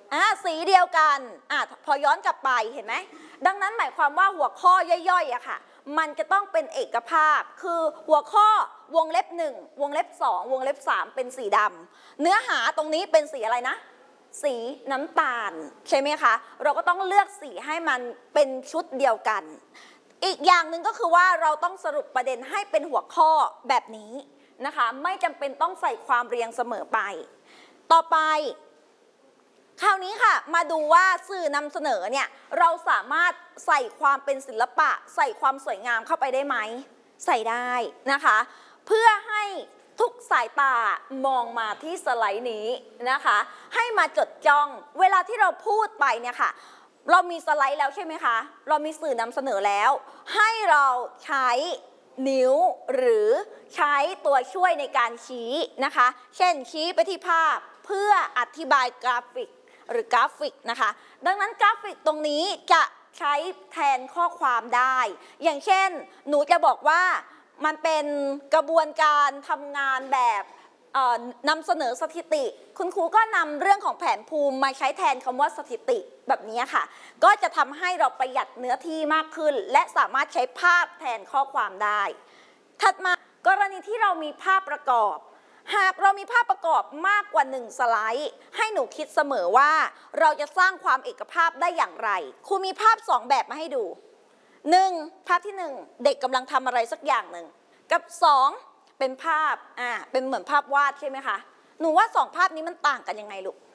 สีเดียวกันพอย้อนกลับไปเห็นไหมดังนั้นหมายความว่าหัวข้อย่อยๆอะค่ะมันจะต้องเป็นเอกภาพคือหัวข้อวงเล็บ1วงเล็บ2วงเล็บ3เป็นสีดำเนื้อหาตรงนี้เป็นสีอะไรนะสีน้ำตาลใช่ไหมคะเราก็ต้องเลือกสีให้มันเป็นชุดเดียวกันอีกอย่างหนึ่งก็คือว่าเราต้องสรุปประเด็นให้เป็นหัวข้อแบบนี้นะคะไม่จำเป็นต้องใส่ความเรียงเสมอไปต่อไปคราวนี้ค่ะมาดูว่าสื่อนำเสนอเนี่ยเราสามารถใส่ความเป็นศิลปะใส่ความสวยงามเข้าไปได้ไหมใส่ได้นะคะเพื่อให้ทุกสายตามองมาที่สไลด์นี้นะคะให้มาจดจ้องเวลาที่เราพูดไปเนี่ยค่ะเรามีสไลด์แล้วใช่ไหมคะเรามีสื่อนำเสนอแล้วให้เราใช้นิ้วหรือใช้ตัวช่วยในการชี้นะคะเช่นชี้ไปที่ภาพเพื่ออธิบายกราฟิกหรือกราฟิกนะคะดังนั้นกราฟิกตรงนี้จะใช้แทนข้อความได้อย่างเช่นหนูจะบอกว่ามันเป็นกระบวนการทำงานแบบนำเสนอสถิติคุณครูก็นำเรื่องของแผนภูมิมาใช้แทนคำว่าสถิติแบบนี้ค่ะก็จะทำให้เราประหยัดเนื้อที่มากขึ้นและสามารถใช้ภาพแทนข้อความได้ถัดมากรณีที่เรามีภาพประกอบหากเรามีภาพประกอบมากกว่า1สไลด์ให้หนูคิดเสมอว่าเราจะสร้างความเอกภาพได้อย่างไรครูมีภาพ2แบบมาให้ดู1ภาพที่1เด็กกำลังทำอะไรสักอย่างหนึ่งกับ2เป็นภาพเป็นเหมือนภาพวาดใช่ไหมคะหนูว่า2ภาพนี้มันต่างกันยังไงลูก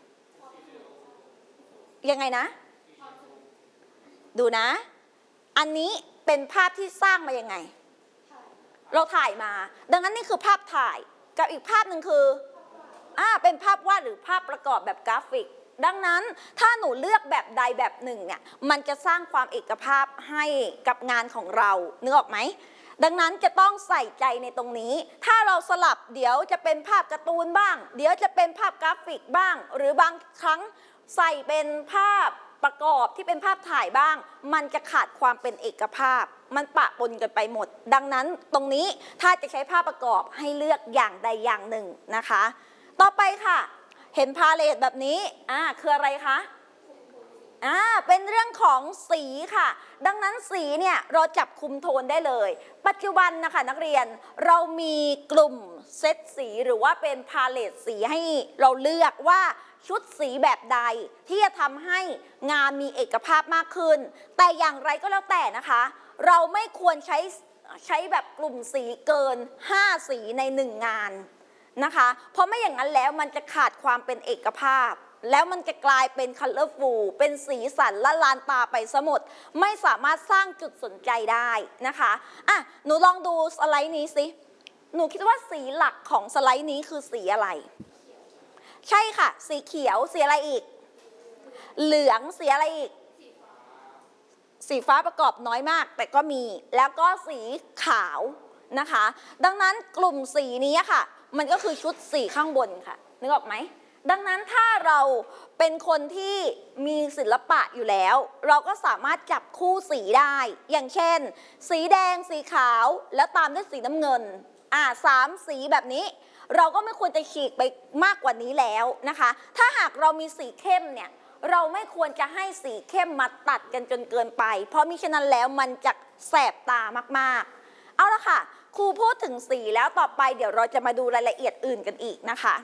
ยังไงนะดูนะอันนี้เป็นภาพที่สร้างมายังไงเราถ่ายมาดังนั้นนี่คือภาพถ่ายกับอีกภาพหนึ่งคือเป็นภาพวาดหรือภาพประกอบแบบกราฟิกดังนั้นถ้าหนูเลือกแบบใดแบบหนึ่งเนี่ยมันจะสร้างความเอกภาพให้กับงานของเรานึกออกไหมดังนั้นจะต้องใส่ใจในตรงนี้ถ้าเราสลับเดี๋ยวจะเป็นภาพการ์ตูนบ้างเดี๋ยวจะเป็นภาพกราฟิกบ้างหรือบางครั้งใส่เป็นภาพประกอบที่เป็นภาพถ่ายบ้างมันจะขาดความเป็นเอกภาพมันปะปนกันไปหมดดังนั้นตรงนี้ถ้าจะใช้ภาพประกอบให้เลือกอย่างใดอย่างหนึ่งนะคะต่อไปค่ะเห็นพาเลตแบบนี้คืออะไรคะเป็นเรื่องของสีค่ะดังนั้นสีเนี่ยเราจับคุมโทนได้เลยปัจจุบันนะคะนักเรียนเรามีกลุ่มเซตสีหรือว่าเป็นพาเลตสีให้เราเลือกว่าชุดสีแบบใดที่จะทำให้งานมีเอกภาพมากขึ้นแต่อย่างไรก็แล้วแต่นะคะเราไม่ควรใช้แบบกลุ่มสีเกิน5สีใน1งานนะคะเพราะไม่อย่างนั้นแล้วมันจะขาดความเป็นเอกภาพแล้วมันจะกลายเป็น colorful เป็นสีสันละลานตาไปซะหมดไม่สามารถสร้างจุดสนใจได้นะคะหนูลองดูสไลด์นี้สิหนูคิดว่าสีหลักของสไลด์นี้คือสีอะไรใช่ค่ะสีเขียวสีอะไรอีกเหลืองสีอะไรอีกสีฟ้าประกอบน้อยมากแต่ก็มีแล้วก็สีขาวนะคะดังนั้นกลุ่มสีนี้ค่ะมันก็คือชุดสีข้างบนค่ะนึกออกไหมดังนั้นถ้าเราเป็นคนที่มีศิลปะอยู่แล้วเราก็สามารถจับคู่สีได้อย่างเช่นสีแดงสีขาวแล้วตามด้วยสีน้ำเงิน3สีแบบนี้เราก็ไม่ควรจะฉีกไปมากกว่านี้แล้วนะคะถ้าหากเรามีสีเข้มเนี่ยเราไม่ควรจะให้สีเข้มมาตัดกันจนเกินไปเพราะมิฉะนั้นแล้วมันจะแสบตามากๆเอาละค่ะครูพูดถึงสีแล้วต่อไปเดี๋ยวเราจะมาดูรายละเอียดอื่นกันอีกนะคะ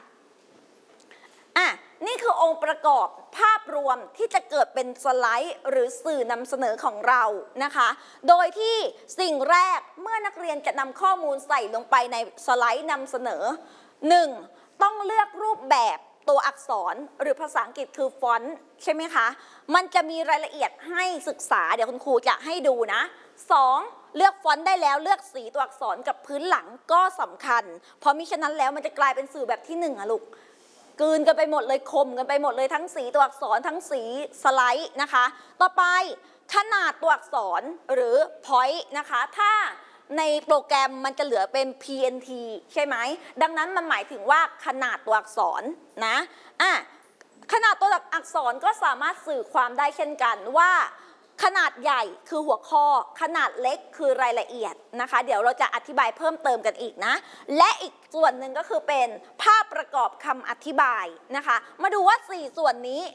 นี่คือองค์ประกอบภาพรวมที่จะเกิดเป็นสไลด์หรือสื่อนำเสนอของเรานะคะโดยที่สิ่งแรกเมื่อนักเรียนจะนำข้อมูลใส่ลงไปในสไลด์นำเสนอ 1. ต้องเลือกรูปแบบตัวอักษรหรือภาษาอังกฤษคือฟอนต์ใช่ไหมคะมันจะมีรายละเอียดให้ศึกษาเดี๋ยวคุณครูจะให้ดูนะ 2. เลือกฟอนต์ได้แล้วเลือกสีตัวอักษรกับพื้นหลังก็สำคัญเพราะมิฉะนั้นแล้วมันจะกลายเป็นสื่อแบบที่1ลูกกลืนกันไปหมดเลยคมกันไปหมดเลยทั้งสีตัวอักษรทั้งสีสไลด์นะคะต่อไปขนาดตัวอักษรหรือ point นะคะถ้าในโปรแกรมมันจะเหลือเป็น PNT ใช่ไหมดังนั้นมันหมายถึงว่าขนาดตัวอักษรนะขนาดตัวอักษรก็สามารถสื่อความได้เช่นกันว่าขนาดใหญ่คือหัวข้อขนาดเล็กคือรายละเอียดนะคะเดี๋ยวเราจะอธิบายเพิ่มเติมกันอีกนะและอีกส่วนหนึ่งก็คือเป็นภาพประกอบคำอธิบายนะคะมาดูว่า4ส่วนนี้